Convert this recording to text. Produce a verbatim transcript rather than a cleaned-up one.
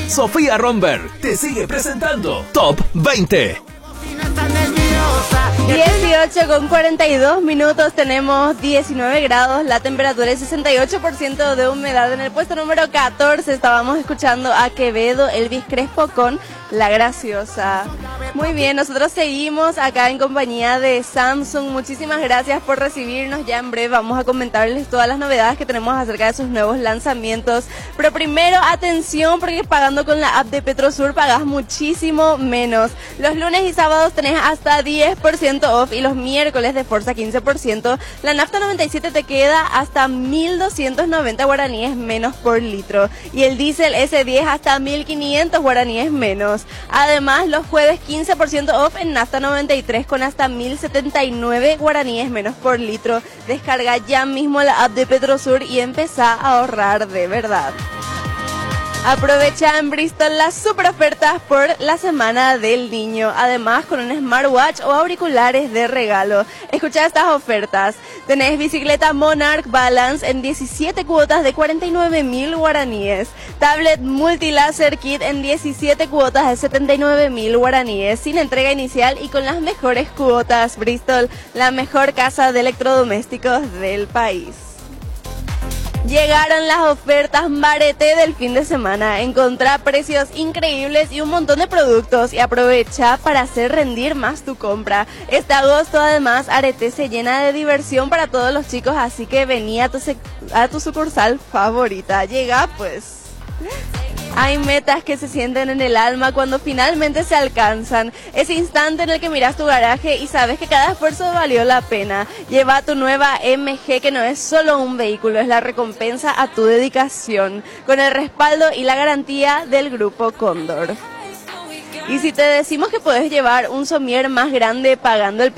Sofía Romberg te sigue presentando Top veinte. dieciocho con cuarenta y dos minutos, tenemos diecinueve grados, la temperatura es sesenta y ocho por ciento de humedad. En el puesto número catorce estábamos escuchando a Quevedo, Elvis Crespo con La Graciosa. Muy bien, nosotros seguimos acá en compañía de Samsung. Muchísimas gracias por recibirnos. Ya en breve vamos a comentarles todas las novedades que tenemos acerca de sus nuevos lanzamientos. Pero primero, atención, porque pagando con la app de Petrosur pagas muchísimo menos. Los lunes y sábados tenés hasta diez por ciento off y los miércoles de Forza quince por ciento. La nafta noventa y siete te queda hasta mil doscientos noventa guaraníes menos por litro. Y el diésel ese diez hasta mil quinientos guaraníes menos. Además, los jueves quince por ciento off en nafta noventa y tres con hasta mil setenta y nueve guaraníes menos por litro. Descarga ya mismo la app de Petrosur y empezá a ahorrar de verdad. Aprovecha en Bristol las super ofertas por la Semana del Niño, además con un smartwatch o auriculares de regalo. Escucha estas ofertas. Tenés bicicleta Monarch Balance en diecisiete cuotas de cuarenta y nueve mil guaraníes. Tablet Multilaser Kit en diecisiete cuotas de setenta y nueve mil guaraníes, sin entrega inicial y con las mejores cuotas. Bristol, la mejor casa de electrodomésticos del país. Llegaron las ofertas Marete del fin de semana. Encontrá precios increíbles y un montón de productos y aprovecha para hacer rendir más tu compra. Este agosto además Arete se llena de diversión para todos los chicos, así que vení a tu, a tu sucursal favorita. Llega pues. Hay metas que se sienten en el alma cuando finalmente se alcanzan. Ese instante en el que miras tu garaje y sabes que cada esfuerzo valió la pena. Lleva tu nueva M G, que no es solo un vehículo, es la recompensa a tu dedicación, con el respaldo y la garantía del Grupo Cóndor. Y si te decimos que puedes llevar un somier más grande pagando el